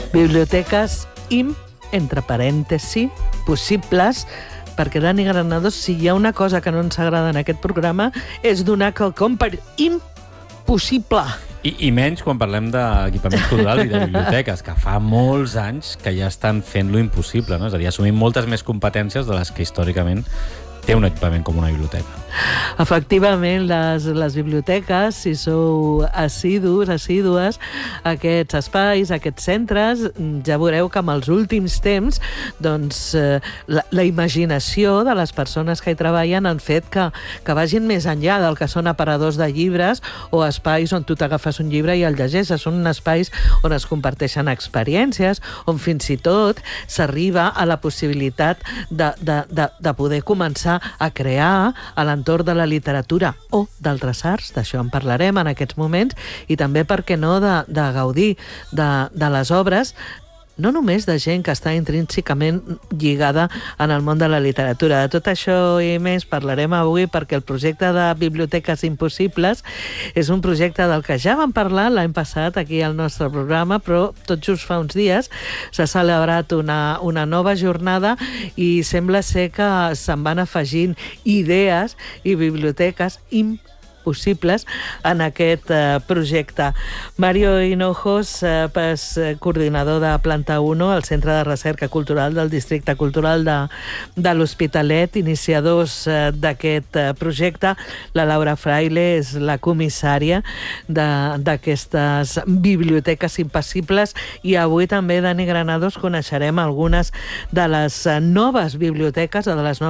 Biblioteques entre parèntesis, possibles, perquè Dani Granados, si hi ha una cosa que no ens agrada en aquest programa, és donar quelcom per impossible. I menys quan parlem d'equipaments culturals i de biblioteques, que fa molts anys que ja estan fent lo impossible, no? És a dir, assumint moltes més competències de les que històricament té un equipament com una biblioteca. Efectivament, les biblioteques, si sou assídues, aquests espais, aquests centres, ja veureu que en els últims temps doncs, la imaginació de les persones que hi treballen han fet que vagin més enllà del que són aparadors de llibres o espais on tu t'agafes un llibre i el llegeixes. Són espais on es comparteixen experiències, on fins i tot s'arriba a la possibilitat de poder començar a crear a l'entorn de la literatura o d'altres arts, d'això en parlarem en aquests moments, i també, per què no, de gaudir de les obres, no només de gent que està intrínsecament lligada en el món de la literatura. De tot això i més parlarem avui, perquè el projecte de Biblioteques Impossibles és un projecte del que ja vam parlar l'any passat aquí al nostre programa, però tot just fa uns dies s'ha celebrat una nova jornada i sembla ser que se'n van afegint idees i biblioteques possibles en aquest projecte. Mario Hinojos és coordinador de Planta 1 al Centre de Recerca Cultural del Districte Cultural de l'Hospitalet, iniciadors d'aquest projecte. La Laura Fraile és la comissària d'aquestes biblioteques impossibles i avui també, Dani Granados, coneixerem algunes de les noves biblioteques o de les noves